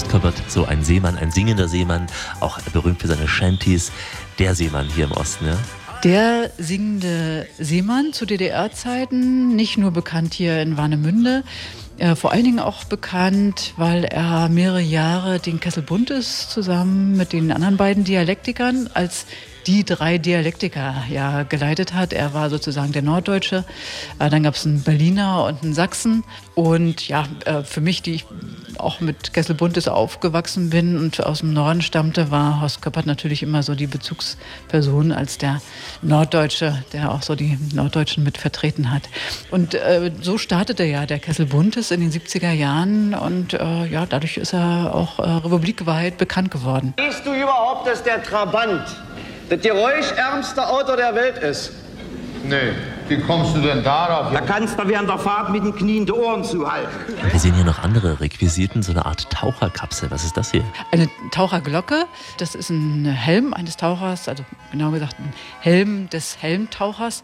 Horst Köppert, so ein Seemann, ein singender Seemann, auch berühmt für seine Shanties, der Seemann hier im Osten, ja? Der singende Seemann zu DDR-Zeiten, nicht nur bekannt hier in Warnemünde, vor allen Dingen auch bekannt, weil er mehrere Jahre den Kessel Buntes zusammen mit den anderen beiden Dialektikern als die 3 Dialektiker ja geleitet hat. Er war sozusagen der Norddeutsche, dann gab es einen Berliner und einen Sachsen. Und ja, für mich, die ich auch mit Kessel Buntes aufgewachsen bin und aus dem Norden stammte, war Horst Köppert natürlich immer so die Bezugsperson als der Norddeutsche, der auch so die Norddeutschen mit vertreten hat. Und so startete ja der Kessel Buntes in den 70er Jahren und ja, dadurch ist er auch republikweit bekannt geworden. Siehst du überhaupt, dass der Trabant das geräuschärmste Auto der Welt ist? Nee, wie kommst du denn darauf? Da kannst du während der Fahrt mit den Knien die Ohren zuhalten. Wir sehen hier noch andere Requisiten, so eine Art Taucherkapsel. Was ist das hier? Eine Taucherglocke, das ist ein Helm eines Tauchers, also genau gesagt ein Helm des Helmtauchers.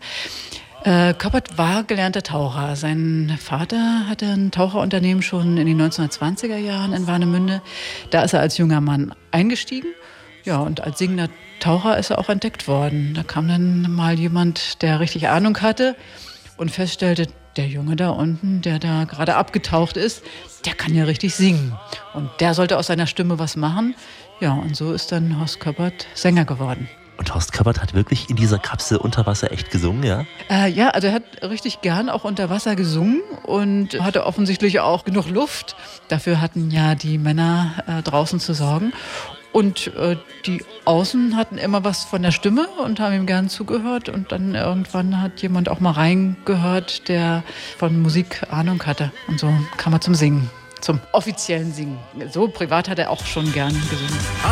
Köppert war gelernter Taucher. Sein Vater hatte ein Taucherunternehmen schon in den 1920er Jahren in Warnemünde. Da ist er als junger Mann eingestiegen. Ja, und als singender Taucher ist er auch entdeckt worden. Da kam dann mal jemand, der richtig Ahnung hatte und feststellte, der Junge da unten, der da gerade abgetaucht ist, der kann ja richtig singen. Und der sollte aus seiner Stimme was machen. Ja, und so ist dann Horst Köppert Sänger geworden. Und Horst Köppert hat wirklich in dieser Kapsel unter Wasser echt gesungen, ja? Ja, also er hat richtig gern auch unter Wasser gesungen und hatte offensichtlich auch genug Luft. Dafür hatten ja die Männer draußen zu sorgen. Und die Außen hatten immer was von der Stimme und haben ihm gern zugehört. Und dann irgendwann hat jemand auch mal reingehört, der von Musik Ahnung hatte. Und so kam er zum Singen, zum offiziellen Singen. So privat hat er auch schon gern gesungen.